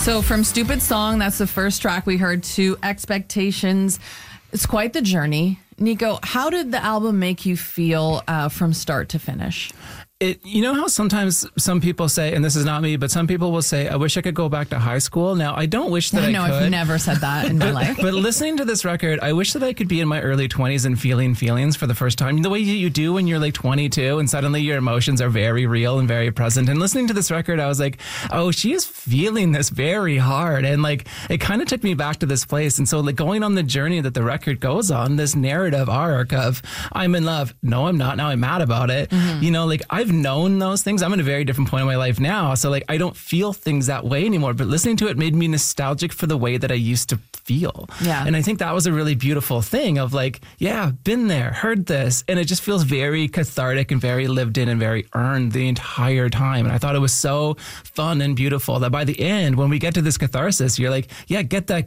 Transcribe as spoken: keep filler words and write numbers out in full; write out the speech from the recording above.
So from Stupid Song, that's the first track we heard, to Expectations. It's quite the journey. Nico, how did the album make you feel uh, from start to finish? It, you know how sometimes some people say, and this is not me, but some people will say, I wish I could go back to high school. Now, I don't wish that I, know, could. I've never said that in my life. But listening to this record, I wish that I could be in my early twenties and feeling feelings for the first time. The way you, you do when you're like twenty-two and suddenly your emotions are very real and very present. And listening to this record, I was like, oh, she is feeling this very hard. And like, it kind of took me back to this place. And so like going on the journey that the record goes on, this narrative arc of I'm in love. No, I'm not. Now I'm mad about it. Mm-hmm. You know, like I've known those things. I'm in a very different point in my life now. So like, I don't feel things that way anymore, but listening to it made me nostalgic for the way that I used to feel. Yeah. And I think that was a really beautiful thing of like, yeah, been there, heard this. And it just feels very cathartic and very lived in and very earned the entire time. And I thought it was so fun and beautiful that by the end, when we get to this catharsis, you're like, yeah, get that